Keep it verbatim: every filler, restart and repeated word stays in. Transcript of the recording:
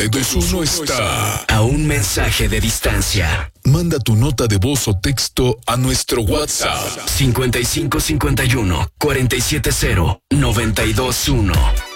Edisuno está a un mensaje de distancia. Manda tu nota de voz o texto a nuestro WhatsApp cincuenta y cinco cincuenta y uno cuarenta y siete cero noventa y dos uno.